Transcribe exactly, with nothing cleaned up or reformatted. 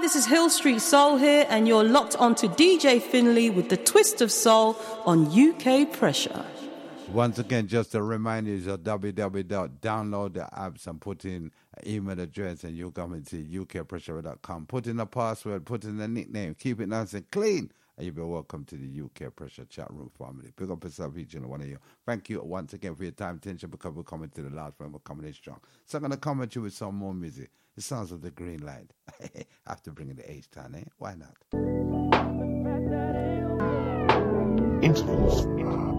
this is Hill Street Soul here, and you're locked onto D J Finley with the twist of soul on U K Pressure. Once again, just a reminder, is a w w w dot download the apps and put in an email address and you'll come and see u k pressure dot com. Put in a password, put in a nickname, keep it nice and clean, and you'll be welcome to the U K Pressure chat room family. Pick up yourself, each and one of you. Thank you once again for your time, attention, because we're coming to the last one. We're coming in strong. So I'm going to come at you with some more music. It sounds like the green light. After bringing the H-Town, eh? Why not? Intervals.